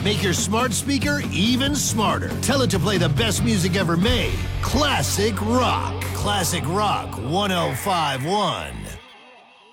Make your smart speaker even smarter. Tell it to play the best music ever made. Classic Rock. Classic Rock 1051.